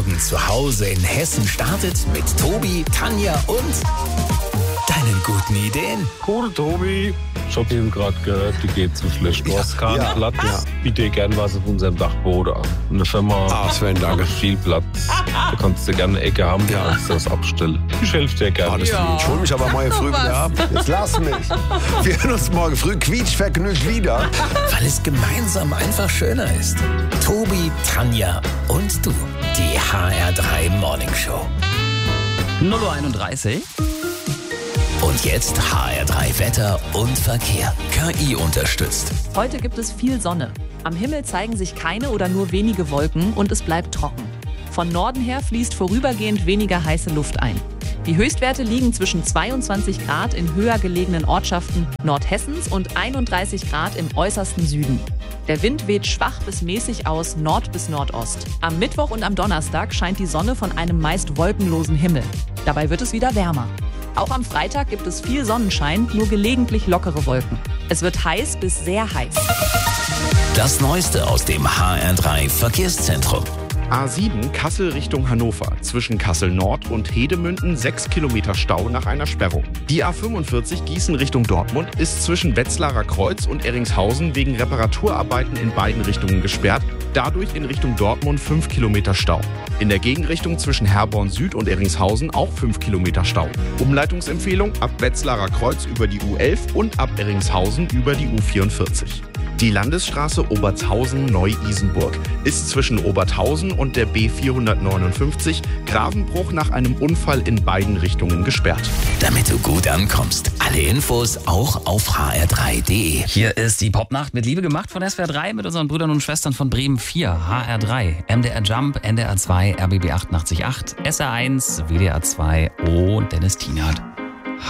Morgen zu Hause in Hessen startet mit Tobi, Tanja und deinen guten Ideen. Cool, Tobi. Ich hab eben gerade gehört, die geht zu schlecht. Du hast keinen Platz. Ja. Biete gern was auf unserem Dachboden an. Eine Firma Sven, danke. Viel Platz. Da kannst du gerne eine Ecke haben, kannst du das abstellen. Ich helfe dir gerne. Ich hol mich aber morgen früh wieder ab. Jetzt lass mich. Wir hören uns morgen früh quietschvergnügt wieder. Weil es gemeinsam einfach schöner ist. Tobi, Tanja und du. Die HR3 Morning Show. 0:31 Uhr. Und jetzt HR3 Wetter und Verkehr. KI unterstützt. Heute gibt es viel Sonne. Am Himmel zeigen sich keine oder nur wenige Wolken und es bleibt trocken. Von Norden her fließt vorübergehend weniger heiße Luft ein. Die Höchstwerte liegen zwischen 22 Grad in höher gelegenen Ortschaften Nordhessens und 31 Grad im äußersten Süden. Der Wind weht schwach bis mäßig aus Nord bis Nordost. Am Mittwoch und am Donnerstag scheint die Sonne von einem meist wolkenlosen Himmel. Dabei wird es wieder wärmer. Auch am Freitag gibt es viel Sonnenschein, nur gelegentlich lockere Wolken. Es wird heiß bis sehr heiß. Das Neueste aus dem HR3 Verkehrszentrum. A7 Kassel Richtung Hannover. Zwischen Kassel Nord und Hedemünden 6 Kilometer Stau nach einer Sperrung. Die A45 Gießen Richtung Dortmund ist zwischen Wetzlarer Kreuz und Erringshausen wegen Reparaturarbeiten in beiden Richtungen gesperrt. Dadurch in Richtung Dortmund 5 Kilometer Stau. In der Gegenrichtung zwischen Herborn Süd und Erringshausen auch 5 Kilometer Stau. Umleitungsempfehlung ab Wetzlarer Kreuz über die U11 und ab Erringshausen über die U44. Die Landesstraße Obertshausen-Neu-Isenburg ist zwischen Oberthausen und der B459 Gravenbruch nach einem Unfall in beiden Richtungen gesperrt. Damit du gut ankommst. Alle Infos auch auf hr3.de. Hier ist die Popnacht mit Liebe gemacht von SWR 3 mit unseren Brüdern und Schwestern von Bremen 4, HR3, MDR Jump, NDR 2, RBB 88.8, SR1, WDR 2 und Dennis Tienert.